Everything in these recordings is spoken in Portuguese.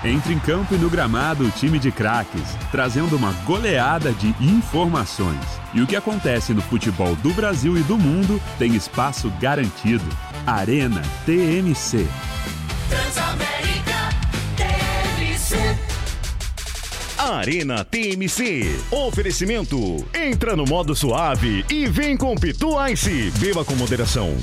Entre em campo e no gramado o time de craques, trazendo uma goleada de informações. E o que acontece no futebol do Brasil e do mundo tem espaço garantido. Arena TMC. Transamérica TMC. Arena TMC. Oferecimento. Entra no modo suave e vem com Pitu Ice. Beba com moderação.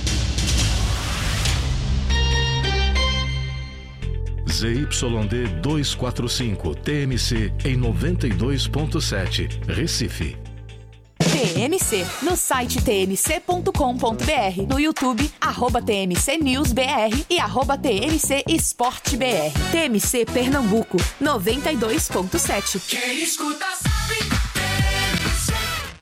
ZYD 245 TMC em 92.7 Recife. TMC, no site tmc.com.br, no YouTube, @TMCNewsBR e @TMC Esporte BR. TMC Pernambuco, 92.7. Quem escuta sabe, TMC.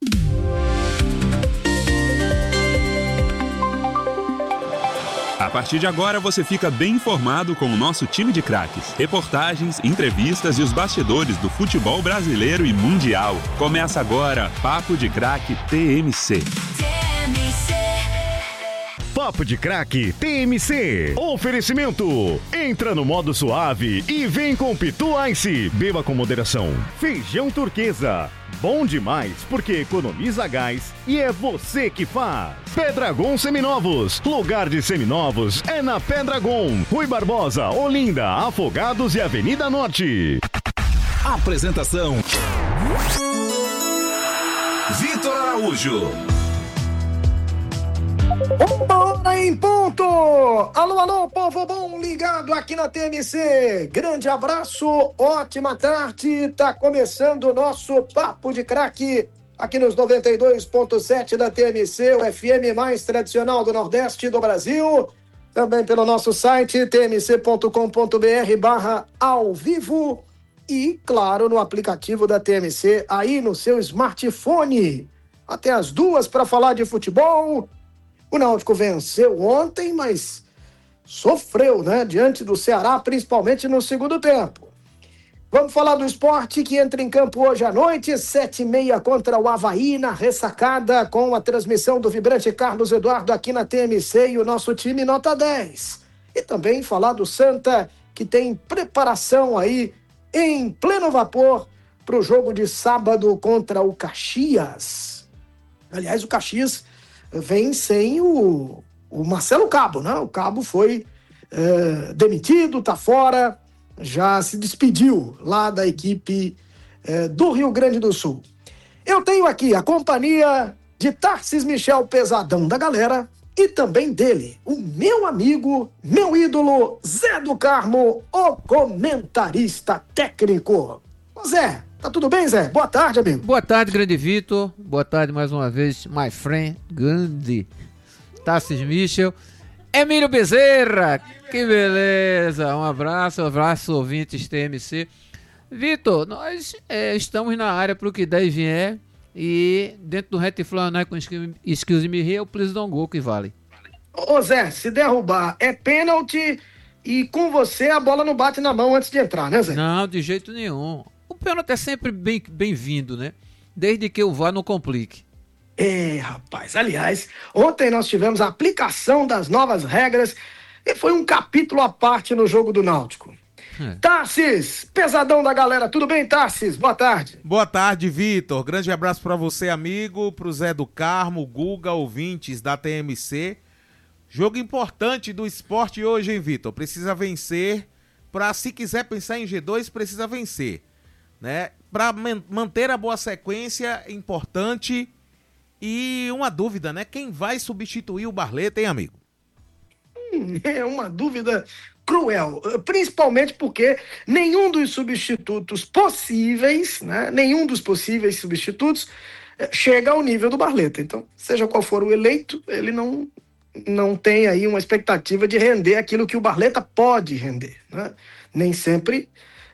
A partir de agora você fica bem informado com o nosso time de craques. Reportagens, entrevistas e os bastidores do futebol brasileiro e mundial. Começa agora Papo de Craque TMC. Papo de Craque TMC. Oferecimento. Entra no modo suave e vem com Pitu Ice. Beba com moderação. Feijão turquesa. Bom demais porque economiza gás e é você que faz. Pedragon Seminovos. Lugar de seminovos é na Pedragon. Rui Barbosa, Olinda, Afogados e Avenida Norte. Apresentação: Vitor Araújo. Bora em ponto! Alô, alô, povo bom ligado aqui na TMC. Grande abraço, ótima tarde. Tá começando o nosso Papo de Craque aqui nos 92.7 da TMC, o FM mais tradicional do Nordeste do Brasil. Também pelo nosso site tmc.com.br/ao vivo e, claro, no aplicativo da TMC aí no seu smartphone. Até as 2 para falar de futebol. O Náutico venceu ontem, mas sofreu, né? Diante do Ceará, principalmente no segundo tempo. Vamos falar do esporte que entra em campo hoje à noite, 7h30 contra o Avaí, na ressacada, com a transmissão do vibrante Carlos Eduardo aqui na TMC e o nosso time nota 10. E também falar do Santa, que tem preparação aí em pleno vapor para o jogo de sábado contra o Caxias. Aliás, o Caxias vem sem o Marcelo Cabo, né? O Cabo foi demitido, tá fora, já se despediu lá da equipe do Rio Grande do Sul. Eu tenho aqui a companhia de Tarcis Michel Pesadão da galera e também dele, o meu amigo, meu ídolo, Zé do Carmo, o comentarista técnico. Ô Zé, tá tudo bem, Zé? Boa tarde, amigo. Boa tarde, grande Vitor. Boa tarde mais uma vez, my friend, grande Tarcis Michel. Emílio Bezerra, que beleza. Um abraço, ouvintes TMC. Vitor, nós estamos na área para o que der e vier. E dentro do retiflão com excuse me here, o please don't go que vale. Ô Zé, se derrubar é pênalti e com você a bola não bate na mão antes de entrar, né, Zé? Não, de jeito nenhum. O pênalti é sempre bem-vindo, né? Desde que o VAR não complique. Rapaz, aliás, ontem nós tivemos a aplicação das novas regras e foi um capítulo à parte no jogo do Náutico. Tarcis, pesadão da galera, tudo bem, Tarcis? Boa tarde. Boa tarde, Vitor. Grande abraço pra você, amigo, pro Zé do Carmo, Guga, ouvintes da TMC. Jogo importante do esporte hoje, hein, Vitor? Precisa vencer. Se quiser pensar em G2, precisa vencer, né? Para manter a boa sequência, importante. E uma dúvida, né? Quem vai substituir o Barleta, hein, amigo? É uma dúvida cruel, principalmente porque nenhum dos substitutos possíveis, né? Nenhum dos possíveis substitutos chega ao nível do Barleta. Então, seja qual for o eleito, ele não tem aí uma expectativa de render aquilo que o Barleta pode render, né? Nem sempre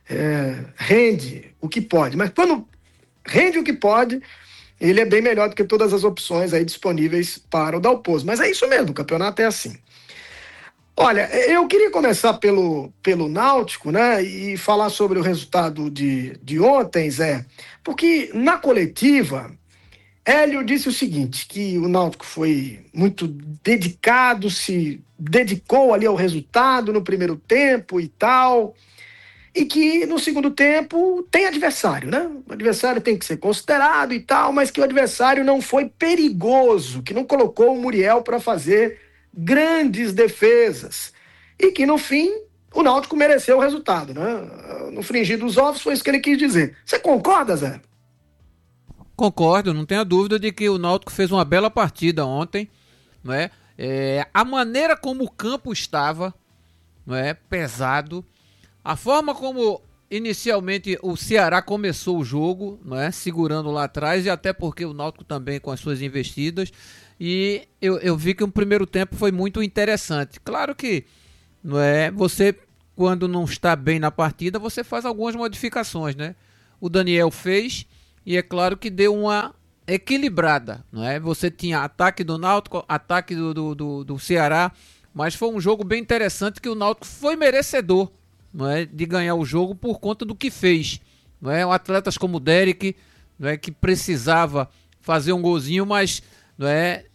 rende o que pode, mas quando rende o que pode, ele é bem melhor do que todas as opções aí disponíveis para o Dalpozo. Mas é isso mesmo, o campeonato é assim. Olha, eu queria começar pelo Náutico, né, e falar sobre o resultado de ontem, Zé, porque na coletiva, Hélio disse o seguinte, que o Náutico foi muito dedicado, se dedicou ali ao resultado no primeiro tempo e tal, e que no segundo tempo tem adversário, né? O adversário tem que ser considerado e tal, mas que o adversário não foi perigoso, que não colocou o Muriel para fazer grandes defesas e que no fim o Náutico mereceu o resultado, né? No frigir dos ovos foi isso que ele quis dizer. Você concorda, Zé? Concordo, não tenha dúvida de que o Náutico fez uma bela partida ontem, não é? A maneira como o campo estava, não é, pesado, a forma como inicialmente o Ceará começou o jogo, não é, segurando lá atrás, e até porque o Náutico também com as suas investidas, e eu vi que o primeiro tempo foi muito interessante. Claro que, não é, você quando não está bem na partida, você faz algumas modificações, né? O Daniel fez, e é claro que deu uma equilibrada, não é? Você tinha ataque do Náutico, ataque do Ceará, mas foi um jogo bem interessante que o Náutico foi merecedor, não é, de ganhar o jogo por conta do que fez, não é? Atletas como o Derek, não é, que precisava fazer um golzinho, mas não é,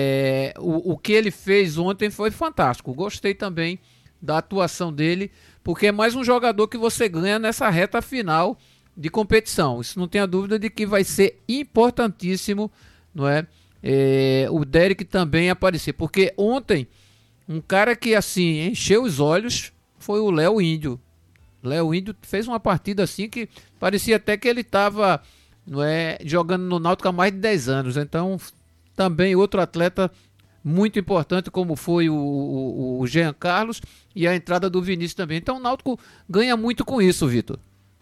o que ele fez ontem foi fantástico. Gostei também da atuação dele, porque é mais um jogador que você ganha nessa reta final de competição. Isso não tenha dúvida de que vai ser importantíssimo, não é? O Derek também aparecer, porque ontem um cara que assim encheu os olhos foi o Léo Índio. Léo Índio fez uma partida assim que parecia até que ele estava, não é, jogando no Náutico há mais de 10 anos. Então também outro atleta muito importante, como foi o Jean Carlos, e a entrada do Vinícius também. Então o Náutico ganha muito com isso, Vitor.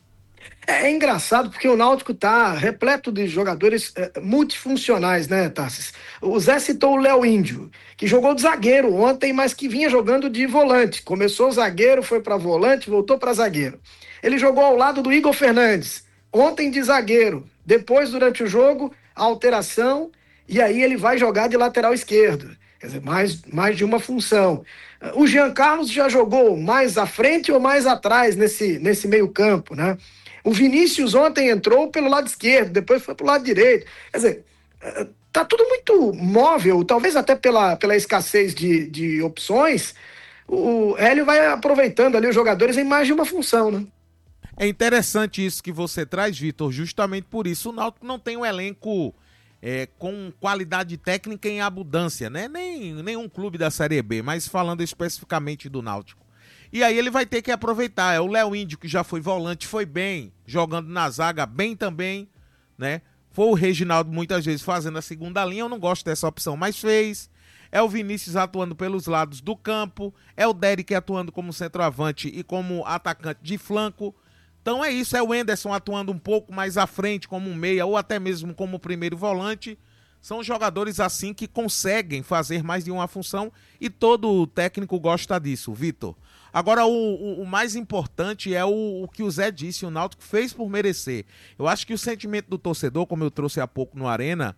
É engraçado porque o Náutico está repleto de jogadores multifuncionais, né, Tarsis? O Zé citou o Léo Índio, que jogou de zagueiro ontem, mas que vinha jogando de volante. Começou zagueiro, foi para volante, voltou para zagueiro. Ele jogou ao lado do Igor Fernandes, ontem de zagueiro. Depois, durante o jogo, a alteração, e aí ele vai jogar de lateral esquerdo. Quer dizer, mais de uma função. O Jean Carlos já jogou mais à frente ou mais atrás nesse meio campo, né? O Vinícius ontem entrou pelo lado esquerdo, depois foi pro lado direito. Quer dizer, tá tudo muito móvel, talvez até pela escassez de opções. O Hélio vai aproveitando ali os jogadores em mais de uma função, né? É interessante isso que você traz, Vitor, justamente por isso. O Náutico não tem um elenco com qualidade técnica em abundância, né? Nenhum clube da Série B, mas falando especificamente do Náutico. E aí ele vai ter que aproveitar. É o Léo Índio, que já foi volante, foi bem, jogando na zaga bem também, né? Foi o Reginaldo muitas vezes fazendo a segunda linha, eu não gosto dessa opção, mas fez. É o Vinícius atuando pelos lados do campo, é o Derek atuando como centroavante e como atacante de flanco. Então é isso, é o Enderson atuando um pouco mais à frente como um meia ou até mesmo como primeiro volante. São jogadores assim que conseguem fazer mais de uma função e todo técnico gosta disso, Vitor. Agora, o mais importante é o que o Zé disse, o Náutico fez por merecer. Eu acho que o sentimento do torcedor, como eu trouxe há pouco no Arena,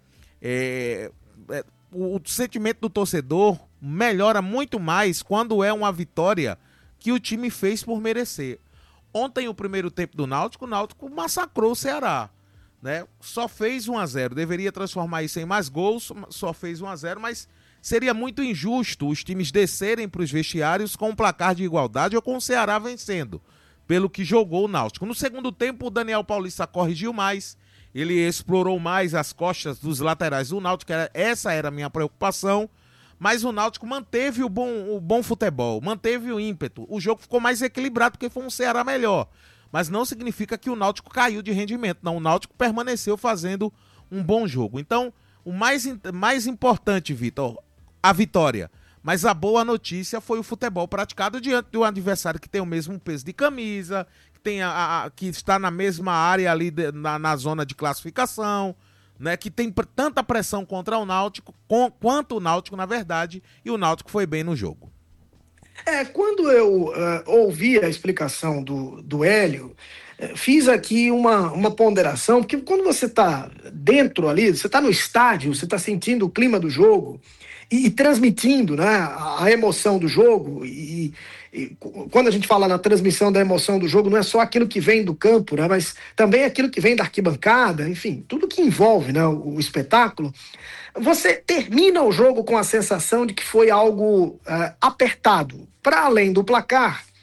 o sentimento do torcedor melhora muito mais quando é uma vitória que o time fez por merecer. Ontem, o primeiro tempo do Náutico, o Náutico massacrou o Ceará, né? Só fez 1-0, deveria transformar isso em mais gols, só fez 1-0, mas seria muito injusto os times descerem para os vestiários com um placar de igualdade ou com o Ceará vencendo, pelo que jogou o Náutico. No segundo tempo, o Daniel Paulista corrigiu mais, ele explorou mais as costas dos laterais do Náutico, essa era a minha preocupação, mas o Náutico manteve o bom futebol, manteve o ímpeto. O jogo ficou mais equilibrado porque foi um Ceará melhor, mas não significa que o Náutico caiu de rendimento, não, o Náutico permaneceu fazendo um bom jogo. Então, o mais importante, Vitor, a vitória, mas a boa notícia foi o futebol praticado diante de um adversário que tem o mesmo peso de camisa, que está na mesma área ali na zona de classificação, né, que tem tanta pressão contra o Náutico, quanto o Náutico, na verdade, e o Náutico foi bem no jogo. Quando eu ouvi a explicação do Hélio, fiz aqui uma ponderação, porque quando você está dentro ali, você está no estádio, você está sentindo o clima do jogo, e transmitindo, né, a emoção do jogo, e quando a gente fala na transmissão da emoção do jogo, não é só aquilo que vem do campo, né, mas também aquilo que vem da arquibancada, enfim, tudo que envolve, né, o espetáculo. Você termina o jogo com a sensação de que foi algo apertado. Para além do placar,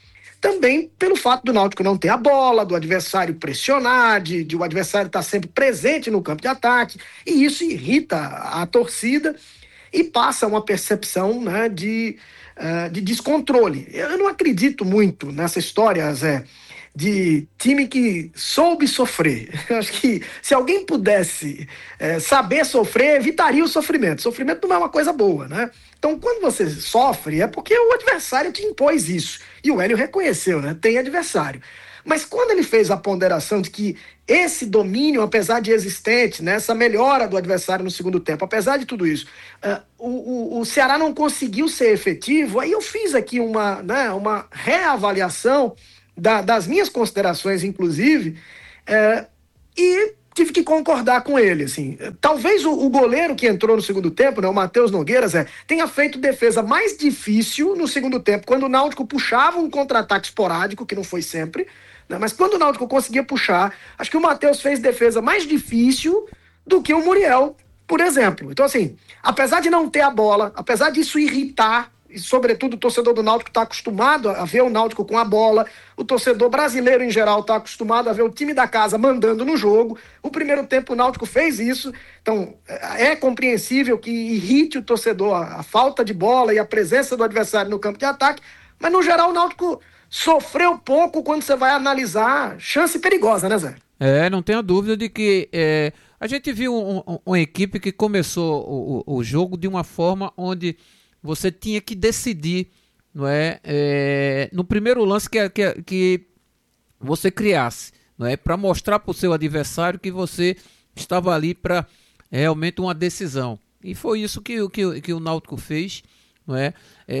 também pelo fato do Náutico não ter a bola, do adversário pressionar, de o adversário estar sempre presente no campo de ataque, e isso irrita a torcida e passa uma percepção, né, de descontrole. Eu não acredito muito nessa história, Zé, de time que soube sofrer. Eu acho que se alguém pudesse saber sofrer, evitaria o sofrimento. Sofrimento não é uma coisa boa, né? Então, quando você sofre, é porque o adversário te impôs isso. E o Hélio reconheceu, né? Tem adversário. Mas quando ele fez a ponderação de que esse domínio, apesar de existente, né, essa melhora do adversário no segundo tempo, apesar de tudo isso, o Ceará não conseguiu ser efetivo, aí eu fiz aqui uma reavaliação das minhas considerações, inclusive, e tive que concordar com ele, assim. Talvez o goleiro que entrou no segundo tempo, né, o Matheus Nogueira, Zé, tenha feito defesa mais difícil no segundo tempo, quando o Náutico puxava um contra-ataque esporádico, que não foi sempre, né, mas quando o Náutico conseguia puxar, acho que o Matheus fez defesa mais difícil do que o Muriel, por exemplo. Então, assim, apesar de não ter a bola, apesar disso irritar, e sobretudo o torcedor do Náutico está acostumado a ver o Náutico com a bola, o torcedor brasileiro em geral está acostumado a ver o time da casa mandando no jogo. O primeiro tempo o Náutico fez isso, então é compreensível que irrite o torcedor a falta de bola e a presença do adversário no campo de ataque, mas no geral o Náutico sofreu pouco quando você vai analisar chance perigosa, né, Zé? Não tenho dúvida de que a gente viu uma equipe que começou o jogo de uma forma onde você tinha que decidir, não é, no primeiro lance que você criasse, não é, para mostrar para o seu adversário que você estava ali para realmente uma decisão. E foi isso que o Náutico fez, não é?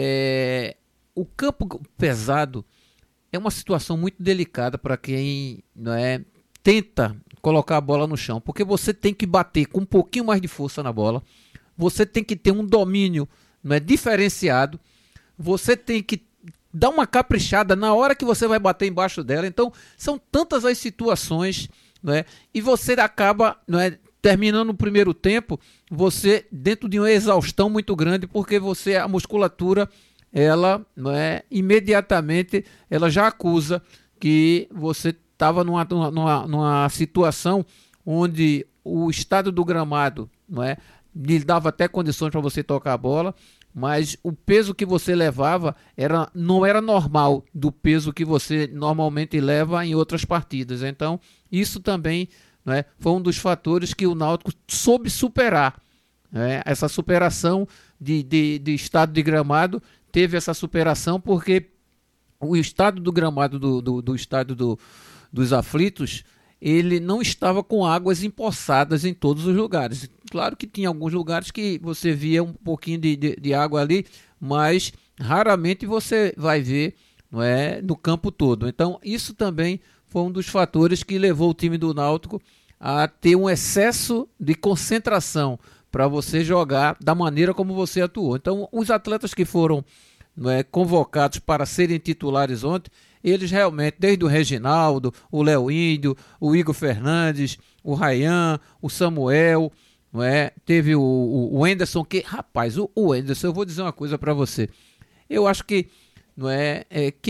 O campo pesado é uma situação muito delicada para quem, não é, tenta colocar a bola no chão, porque você tem que bater com um pouquinho mais de força na bola, você tem que ter um domínio, não é, diferenciado, você tem que dar uma caprichada na hora que você vai bater embaixo dela. Então são tantas as situações, não é, e você acaba, não é, terminando o primeiro tempo, você dentro de uma exaustão muito grande, porque a musculatura, ela, não é, imediatamente ela já acusa que você estava numa situação onde o estado do gramado, não é, lhe dava até condições para você tocar a bola, mas o peso que você levava não era normal do peso que você normalmente leva em outras partidas. Então, isso também, não é, foi um dos fatores que o Náutico soube superar. Né? Essa superação de estado de gramado, teve essa superação porque o estado do gramado do estádio dos Aflitos, ele não estava com águas empoçadas em todos os lugares. Claro que tinha alguns lugares que você via um pouquinho de água ali, mas raramente você vai ver, não é, no campo todo. Então isso também foi um dos fatores que levou o time do Náutico a ter um excesso de concentração para você jogar da maneira como você atuou. Então os atletas que foram, não é, convocados para serem titulares ontem, eles realmente, desde o Reginaldo, o Léo Índio, o Igor Fernandes, o Ryan, o Samuel, não é? Teve o Anderson, que, rapaz, o Anderson, eu vou dizer uma coisa para você. Eu acho que, não é,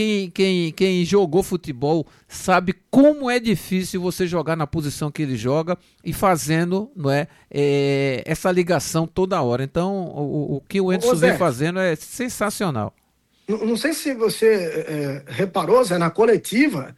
quem jogou futebol sabe como é difícil você jogar na posição que ele joga e fazendo, não é, essa ligação toda hora. Então, o que o Anderson vem fazendo é sensacional. Não sei se você reparou, Zé, na coletiva,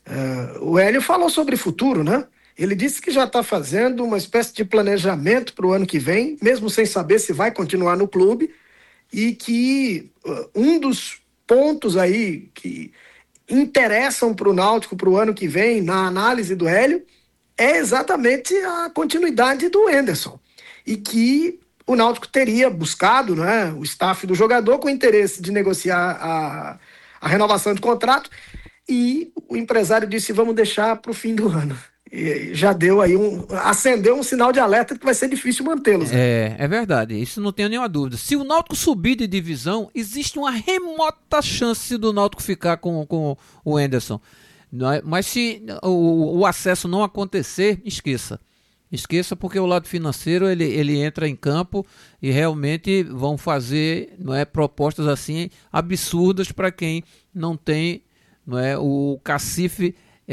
o Hélio falou sobre futuro, né? Ele disse que já está fazendo uma espécie de planejamento para o ano que vem, mesmo sem saber se vai continuar no clube, e que um dos pontos aí que interessam para o Náutico para o ano que vem, na análise do Hélio, é exatamente a continuidade do Anderson. E que o Náutico teria buscado, né, o staff do jogador com interesse de negociar a renovação de contrato, e o empresário disse, vamos deixar para o fim do ano. E já deu aí acendeu um sinal de alerta que vai ser difícil mantê-los. Né? É verdade, isso não tenho nenhuma dúvida. Se o Náutico subir de divisão, existe uma remota chance do Náutico ficar com o Anderson. Mas se o acesso não acontecer, esqueça. Esqueça, porque o lado financeiro ele entra em campo e realmente vão fazer, não é, propostas assim absurdas para quem não tem, não é, o cacife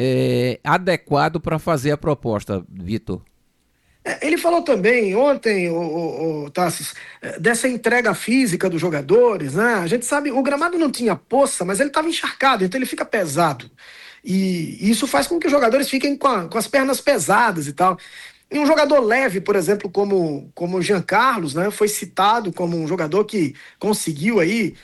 adequado para fazer a proposta, Vitor. Ele falou também ontem, Tassis, dessa entrega física dos jogadores, né? A gente sabe, o gramado não tinha poça, mas ele estava encharcado, então ele fica pesado. E isso faz com que os jogadores fiquem com as pernas pesadas e tal. E um jogador leve, por exemplo, como o Jean Carlos, né? Foi citado como um jogador que conseguiu aí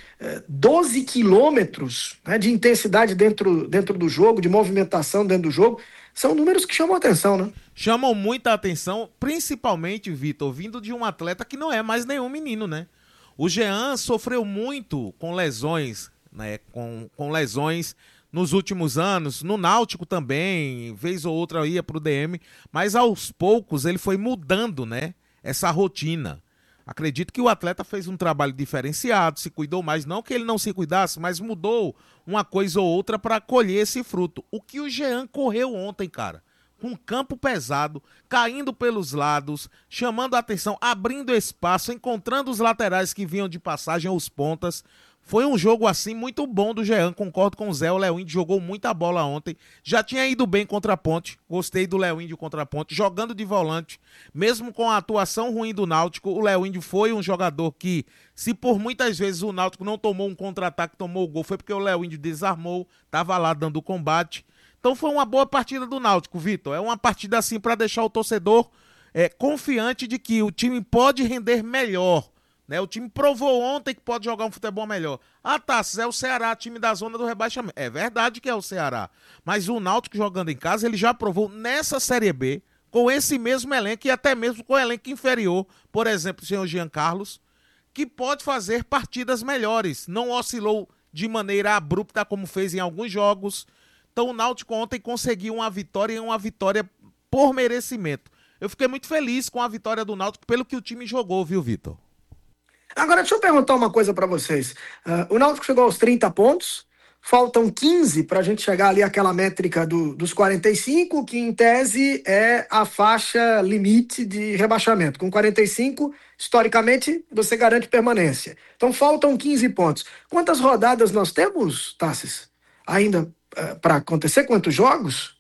12 quilômetros, né, de intensidade dentro do jogo, de movimentação dentro do jogo. São números que chamam a atenção, né? Chamam muita atenção, principalmente, Vitor, vindo de um atleta que não é mais nenhum menino, né? O Jean sofreu muito com lesões, né? Com lesões nos últimos anos, no Náutico também, vez ou outra ia pro DM, mas aos poucos ele foi mudando, né? Essa rotina. Acredito que o atleta fez um trabalho diferenciado, se cuidou mais, não que ele não se cuidasse, mas mudou uma coisa ou outra para colher esse fruto. O que o Jean correu ontem, cara, com campo pesado, caindo pelos lados, chamando a atenção, abrindo espaço, encontrando os laterais que vinham de passagem, os pontas. Foi um jogo assim muito bom do Jean, concordo com o Zé, o Léo Índio jogou muita bola ontem, já tinha ido bem contra a Ponte, gostei do Léo Índio contra a Ponte, jogando de volante, mesmo com a atuação ruim do Náutico, o Léo Índio foi um jogador que, se por muitas vezes o Náutico não tomou um contra-ataque, tomou o gol, foi porque o Léo Índio desarmou, tava lá dando combate, então foi uma boa partida do Náutico, Vitor, é uma partida assim para deixar o torcedor confiante de que o time pode render melhor. Né, o time provou ontem que pode jogar um futebol melhor. Ah, Tassis, é o Ceará, time da zona do rebaixamento. É verdade que é o Ceará. Mas o Náutico jogando em casa, ele já provou nessa Série B, com esse mesmo elenco e até mesmo com o elenco inferior, por exemplo, o senhor Jean Carlos, que pode fazer partidas melhores. Não oscilou de maneira abrupta como fez em alguns jogos. Então o Náutico ontem conseguiu uma vitória e uma vitória por merecimento. Eu fiquei muito feliz com a vitória do Náutico pelo que o time jogou, viu, Vitor? Agora, deixa eu perguntar uma coisa para vocês. O Náutico chegou aos 30 pontos, faltam 15 para a gente chegar ali àquela métrica dos 45, que em tese é a faixa limite de rebaixamento. Com 45, historicamente, você garante permanência. Então, faltam 15 pontos. Quantas rodadas nós temos, Tassis, ainda para acontecer? Quantos jogos?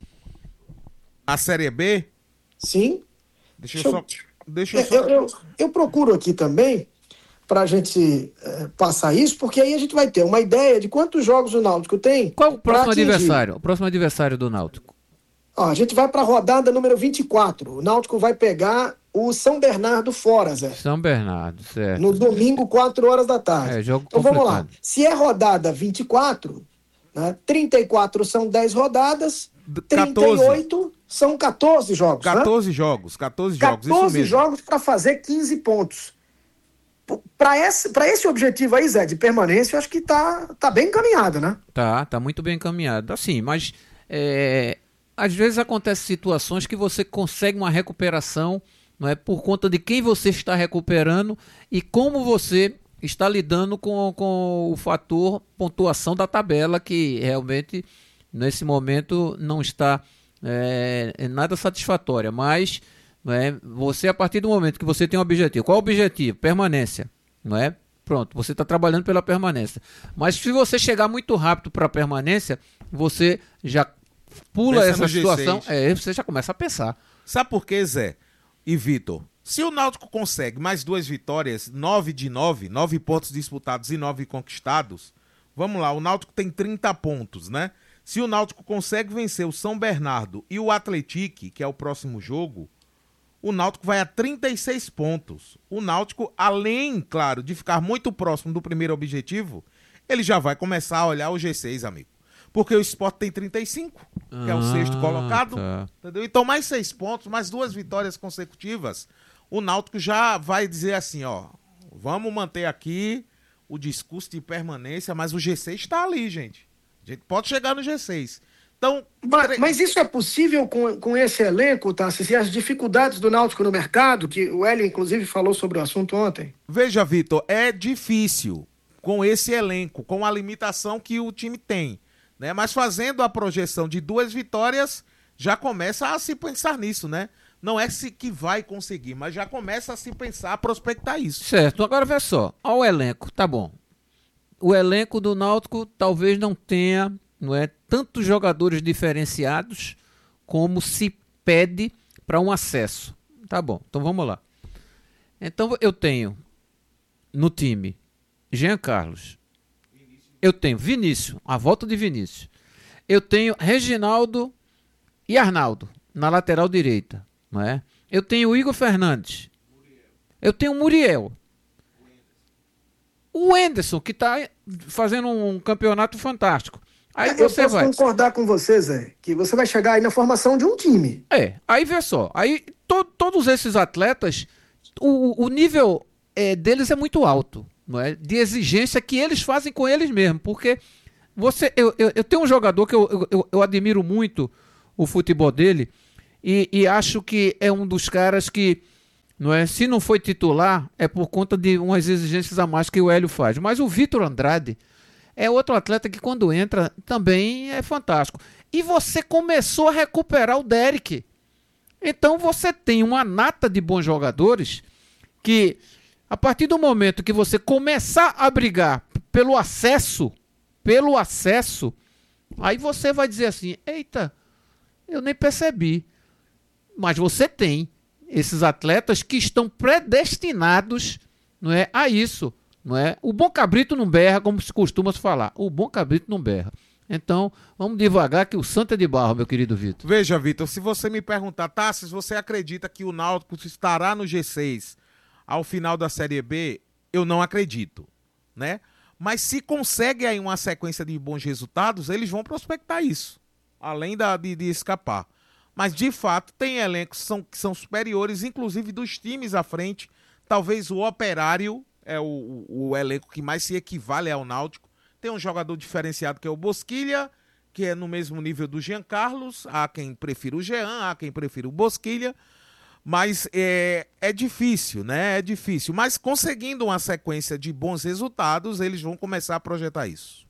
A Série B? Sim. Deixa eu só... Eu procuro aqui também para a gente passar isso, porque aí a gente vai ter uma ideia de quantos jogos o Náutico tem. Qual o próximo adversário? O próximo adversário do Náutico? Ó, a gente vai para a rodada número 24. O Náutico vai pegar o São Bernardo fora, Zé. São Bernardo, certo. No domingo, 4 horas da tarde. Jogo então complicado. vamos lá. Se é rodada 24, né, 34 são 10 rodadas, 38 são 14 jogos. 14 né? jogos, 14 jogos para fazer 15 pontos. Para esse objetivo aí, Zé, de permanência, eu acho que tá bem encaminhado, né? Tá muito bem encaminhado. Assim, mas às vezes acontecem situações que você consegue uma recuperação, não é, por conta de quem você está recuperando e como você está lidando com o fator pontuação da tabela, que realmente nesse momento não está nada satisfatória, mas você, a partir do momento que você tem um objetivo, qual é o objetivo? Permanência, não é? Pronto, você está trabalhando pela permanência. Mas se você chegar muito rápido para a permanência, você já pula Pensa essa situação, G6. Você já começa a pensar. Sabe por quê, Zé e Vitor? Se o Náutico consegue mais 2 vitórias, 9 de 9, 9 pontos disputados e 9 conquistados, vamos lá, o Náutico tem 30 pontos, né? Se o Náutico consegue vencer o São Bernardo e o Atlético, que é o próximo jogo, o Náutico vai a 36 pontos. O Náutico, além, claro, de ficar muito próximo do primeiro objetivo, ele já vai começar a olhar o G6, amigo. Porque o Sport tem 35, que é o 6º colocado. Tá. Entendeu? Então, mais 6 pontos, mais 2 vitórias consecutivas, o Náutico já vai dizer assim, ó, vamos manter aqui o discurso de permanência, mas o G6 está ali, gente. A gente pode chegar no G6. Então, mas isso é possível com esse elenco, Tassis, e as dificuldades do Náutico no mercado, que o Hélio, inclusive, falou sobre o assunto ontem? Veja, Vitor, é difícil com esse elenco, com a limitação que o time tem, né? Mas fazendo a projeção de 2 vitórias, já começa a se pensar nisso, né? Não é se que vai conseguir, mas já começa a se pensar, a prospectar isso. Certo, agora vê só, olha o elenco, tá bom. O elenco do Náutico talvez não tenha não é, tantos jogadores diferenciados como se pede para um acesso. Tá bom, então vamos lá. Então eu tenho no time Jean Carlos, eu tenho Vinícius, a volta de Vinícius, eu tenho Reginaldo e Arnaldo na lateral direita, não é? Eu tenho o Igor Fernandes, eu tenho o Muriel, o Enderson, que está fazendo um campeonato fantástico. Aí Eu você posso vai. concordar com você, Zé, que você vai chegar aí na formação de um time. Aí vê só, aí todos esses atletas, o nível deles é muito alto, não é? De exigência que eles fazem com eles mesmos, porque eu tenho um jogador que eu admiro muito o futebol dele e acho que é um dos caras que, não é, se não foi titular, é por conta de umas exigências a mais que o Hélio faz. Mas o Vitor Andrade é outro atleta que quando entra também é fantástico. E você começou a recuperar o Derek. Então você tem uma nata de bons jogadores que, a partir do momento que você começar a brigar pelo acesso, aí você vai dizer assim, eita, eu nem percebi. Mas você tem esses atletas que estão predestinados, não é, a isso. Não é? O bom cabrito não berra, como se costuma falar. O bom cabrito não berra. Então, vamos devagar que o santo é de barro, meu querido Vitor. Veja, Vitor, se você me perguntar, Tassis, você acredita que o Náutico estará no G6 ao final da Série B? Eu não acredito, né? Mas se consegue aí uma sequência de bons resultados, eles vão prospectar isso, além de escapar. Mas, de fato, tem elencos que são superiores, inclusive dos times à frente. Talvez o Operário é o elenco que mais se equivale ao Náutico. Tem um jogador diferenciado que é o Bosquilha, que é no mesmo nível do Jean Carlos. Há quem prefira o Jean, há quem prefira o Bosquilha. Mas é difícil, né? É difícil. Mas conseguindo uma sequência de bons resultados, eles vão começar a projetar isso.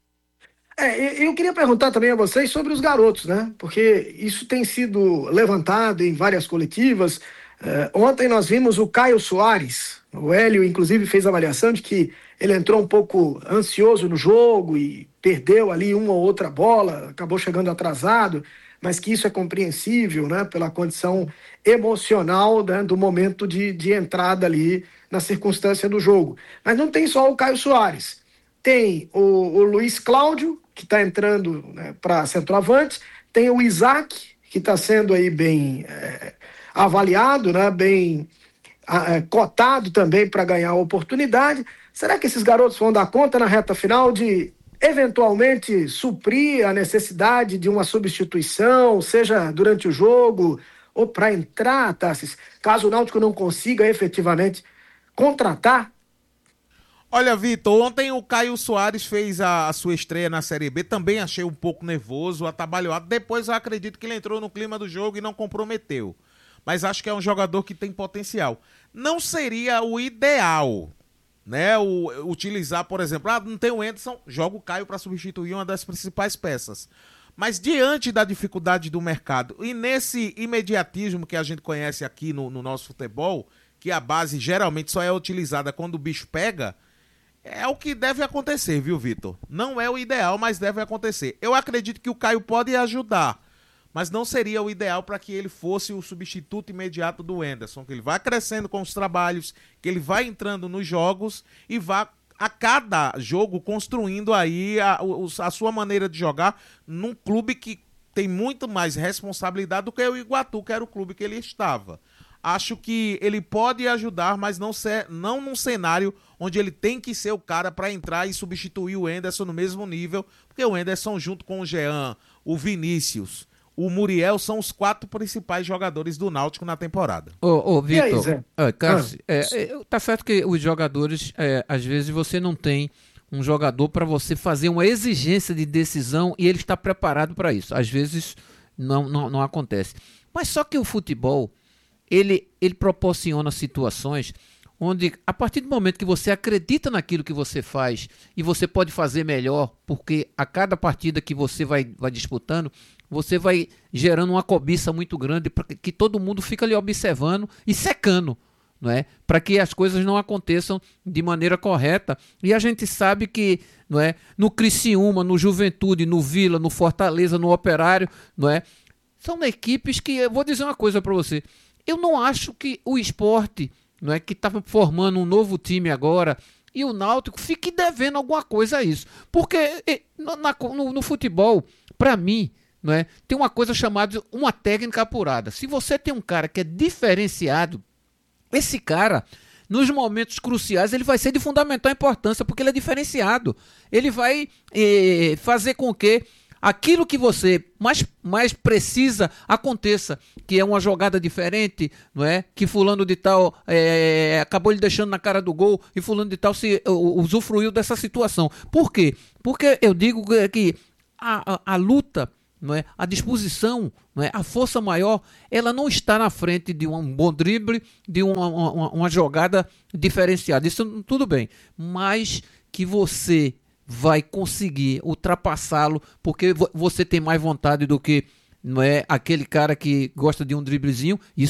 Eu queria perguntar também a vocês sobre os garotos, né? Porque isso tem sido levantado em várias coletivas. Ontem nós vimos o Caio Soares. O Hélio, inclusive, fez a avaliação de que ele entrou um pouco ansioso no jogo e perdeu ali uma ou outra bola, acabou chegando atrasado, mas que isso é compreensível, né? Pela condição emocional, né, do momento de entrada ali na circunstância do jogo. Mas não tem só o Caio Soares. Tem o Luiz Cláudio, que está entrando, né, para centroavante. Tem o Isaac, que está sendo aí bem avaliado, né, bem cotado também para ganhar a oportunidade. Será que esses garotos vão dar conta na reta final de, eventualmente, suprir a necessidade de uma substituição, seja durante o jogo ou para entrar, Tassis, caso o Náutico não consiga efetivamente contratar? Olha, Vitor, ontem o Caio Soares fez a sua estreia na Série B, também achei um pouco nervoso, atabalhoado. Depois eu acredito que ele entrou no clima do jogo e não comprometeu. Mas acho que é um jogador que tem potencial. Não seria o ideal, né, utilizar, por exemplo, não tem o Enderson, joga o Caio para substituir uma das principais peças. Mas diante da dificuldade do mercado e nesse imediatismo que a gente conhece aqui no nosso futebol, que a base geralmente só é utilizada quando o bicho pega, é o que deve acontecer, viu, Vitor? Não é o ideal, mas deve acontecer. Eu acredito que o Caio pode ajudar, mas não seria o ideal para que ele fosse o substituto imediato do Enderson, que ele vai crescendo com os trabalhos, que ele vai entrando nos jogos e vai a cada jogo construindo aí a sua maneira de jogar num clube que tem muito mais responsabilidade do que o Iguatu, que era o clube que ele estava. Acho que ele pode ajudar, mas não num cenário onde ele tem que ser o cara para entrar e substituir o Enderson no mesmo nível, porque o Enderson junto com o Jean, o Vinícius, o Muriel são os 4 principais jogadores do Náutico na temporada. Ô, Vitor, E aí, Zé? Cássio, tá certo que os jogadores, às vezes você não tem um jogador para você fazer uma exigência de decisão e ele está preparado para isso. Às vezes não acontece. Mas só que o futebol, ele proporciona situações onde, a partir do momento que você acredita naquilo que você faz e você pode fazer melhor, porque a cada partida que você vai disputando, você vai gerando uma cobiça muito grande, porque que todo mundo fica ali observando e secando, não é? Para que as coisas não aconteçam de maneira correta. E a gente sabe que, não é? No Criciúma, no Juventude, no Vila, no Fortaleza, no Operário, não é? São equipes que, eu vou dizer uma coisa para você, eu não acho que o Sport, não é, que estava formando um novo time agora, e o Náutico fique devendo alguma coisa a isso. Porque no futebol, para mim, não é, tem uma coisa chamada uma técnica apurada. Se você tem um cara que é diferenciado, esse cara, nos momentos cruciais, ele vai ser de fundamental importância, porque ele é diferenciado. Ele vai fazer com que aquilo que você mais precisa aconteça, que é uma jogada diferente, não é? Que fulano de tal acabou lhe deixando na cara do gol e fulano de tal se usufruiu dessa situação. Por quê? Porque eu digo que a luta, não é? A disposição, não é? A força maior, ela não está na frente de um bom drible, de uma jogada diferenciada. Isso tudo bem, mas que você vai conseguir ultrapassá-lo porque você tem mais vontade do que, não é, aquele cara que gosta de um driblezinho. Isso